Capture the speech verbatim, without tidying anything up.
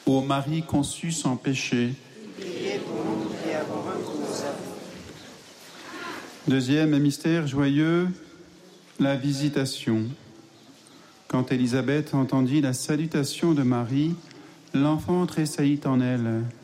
Ô Marie conçue sans péché. Priez pour nous qui avons recours à vous. Deuxième mystère joyeux, la visitation. Quand Élisabeth entendit la salutation de Marie, l'enfant tressaillit en elle.